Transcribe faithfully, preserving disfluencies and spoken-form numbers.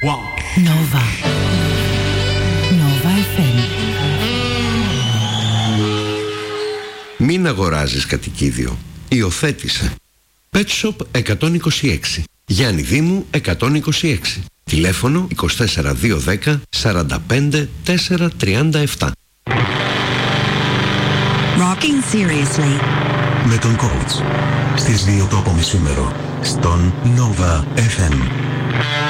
Nova. Nova εφ εμ. Μην αγοράζεις κατοικίδιο. Υιοθέτησε. Pet Shop εκατόν είκοσι έξι. Γιάννη Δήμου εκατόν είκοσι έξι. Τηλέφωνο είκοσι τέσσερα δύο δέκα σαράντα πέντε τέσσερα τριάντα επτά. Rocking seriously. Με τον coach. Στις δύο το απομεσήμερο. Στον Nova εφ εμ.